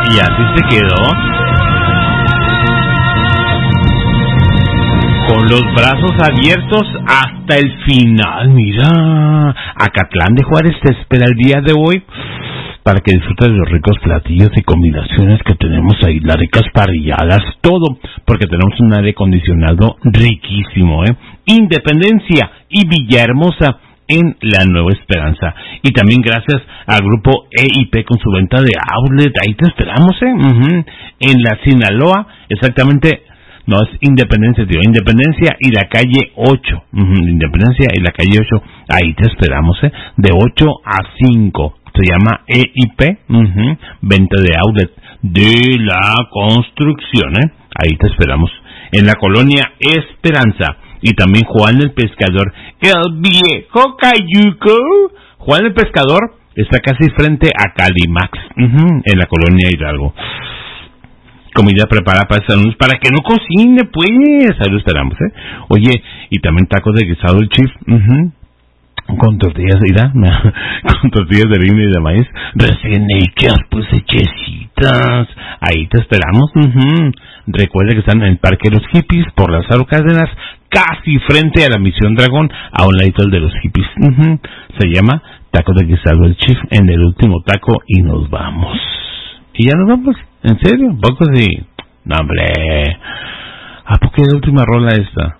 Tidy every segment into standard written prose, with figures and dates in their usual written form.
Y así se quedó. Con los brazos abiertos hasta el final. Mira, Acatlán de Juárez te espera el día de hoy para que disfrutes de los ricos platillos y combinaciones que tenemos ahí, las ricas parrilladas, todo, porque tenemos un aire acondicionado riquísimo, Independencia y Villahermosa en la Nueva Esperanza. Y también gracias al grupo EIP con su venta de outlet, ahí te esperamos, en la Sinaloa, exactamente. No, es Independencia, tío. Independencia y la calle 8. Independencia y la calle 8. Ahí te esperamos, de 8 a 5. Se llama EIP. Venta de outlet de la construcción, Ahí te esperamos. En la colonia Esperanza. Y también Juan el Pescador. El viejo Cayuco. Juan el Pescador está casi frente a Calimax. En la colonia Hidalgo. Comida preparada para que no cocine, pues. Ahí lo esperamos, Oye, y también tacos de guisado el Chief. Con tortillas, mira, con tortillas de harina y de maíz recién hechas, pues hechecitas. Ahí te esperamos. Recuerda que están en el Parque de los Hippies por las Cárdenas, casi frente a la Misión Dragón, a un ladito de los hippies. Se llama Tacos de Guisado el Chief, en el último taco y nos vamos. Y ya nos vamos, ¿en serio? ¿Poco sí? No, hombre. ¿A poco es la última rola esta?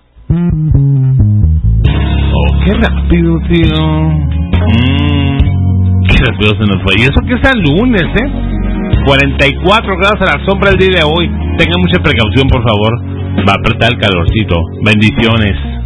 Oh, qué rápido, tío. Qué rápido se nos fue. Y eso que es el lunes, 44 grados a la sombra el día de hoy. Tengan mucha precaución, por favor. Va a apretar el calorcito. Bendiciones.